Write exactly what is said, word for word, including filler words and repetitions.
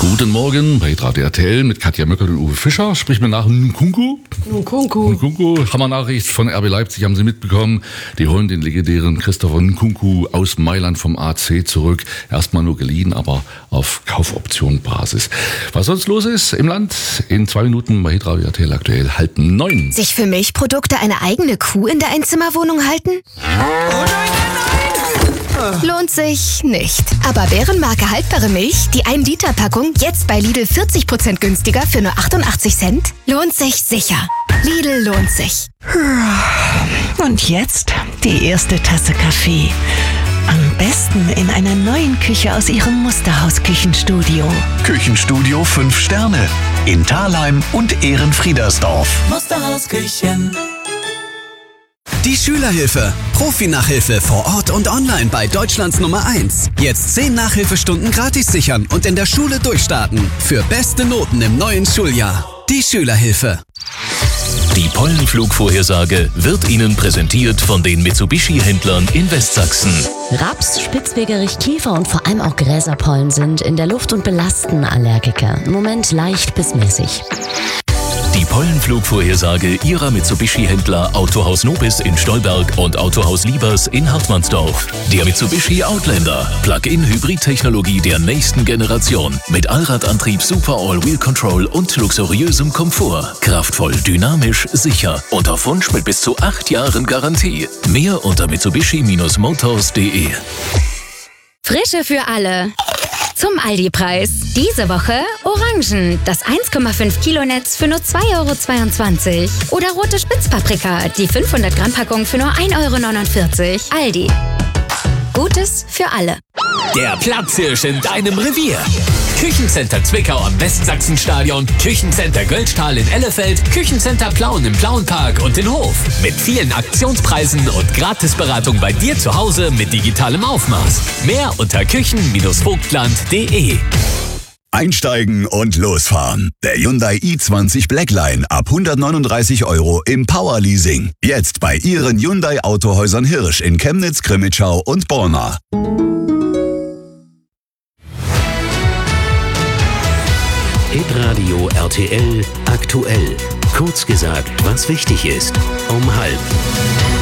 Guten Morgen bei Radio R T L mit Katja Möcker und Uwe Fischer. Sprich mir nach Nkunku. Nkunku. Nkunku. Hammer-Nachricht von R B Leipzig, haben Sie mitbekommen. Die holen den legendären Christopher Nkunku aus Mailand vom A C zurück. Erstmal nur geliehen, aber auf Kaufoption-Basis. Was sonst los ist im Land? In zwei Minuten bei Radio R T L aktuell halb neun. Sich für Milchprodukte eine eigene Kuh in der Einzimmerwohnung halten? Lohnt sich nicht. Aber Bärenmarke haltbare Milch, die ein Liter Packung, jetzt bei Lidl vierzig Prozent günstiger für nur achtundachtzig Cent? Lohnt sich sicher. Lidl lohnt sich. Und jetzt die erste Tasse Kaffee. Am besten in einer neuen Küche aus Ihrem Musterhaus-Küchenstudio. Küchenstudio fünf Sterne in Thalheim und Ehrenfriedersdorf. Musterhaus Küchen. Die Schülerhilfe. Profi-Nachhilfe vor Ort und online bei Deutschlands Nummer eins. Jetzt zehn Nachhilfestunden gratis sichern und in der Schule durchstarten. Für beste Noten im neuen Schuljahr. Die Schülerhilfe. Die Pollenflugvorhersage wird Ihnen präsentiert von den Mitsubishi-Händlern in Westsachsen. Raps, Spitzwegerich, Kiefer und vor allem auch Gräserpollen sind in der Luft und belasten Allergiker. Im Moment leicht bis mäßig. Die Pollenflugvorhersage Ihrer Mitsubishi-Händler Autohaus Nobis in Stolberg und Autohaus Liebers in Hartmannsdorf. Der Mitsubishi Outlander. Plug-in-Hybrid-Technologie der nächsten Generation. Mit Allradantrieb, Super All-Wheel Control und luxuriösem Komfort. Kraftvoll, dynamisch, sicher. Und auf Wunsch mit bis zu acht Jahren Garantie. Mehr unter mitsubishi motors punkt de. Frische für alle. Zum Aldi-Preis. Diese Woche Orangen, das eins Komma fünf Kilo Netz für nur zwei Euro zweiundzwanzig. Oder rote Spitzpaprika, die fünfhundert Gramm Packung für nur ein Euro neunundvierzig. Aldi. Gutes für alle. Der Platzhirsch in deinem Revier. Küchencenter Zwickau am Westsachsenstadion, Küchencenter Göldstahl in Ellefeld, Küchencenter Plauen im Plauenpark und in Hof. Mit vielen Aktionspreisen und Gratisberatung bei dir zu Hause mit digitalem Aufmaß. Mehr unter küchen vogtland punkt de. Einsteigen und losfahren. Der Hyundai i zwanzig Blackline ab hundertneununddreißig Euro im Powerleasing. Jetzt bei Ihren Hyundai Autohäusern Hirsch in Chemnitz, Crimmitschau und Borna. Hitradio R T L aktuell. Kurz gesagt, was wichtig ist. Um halb.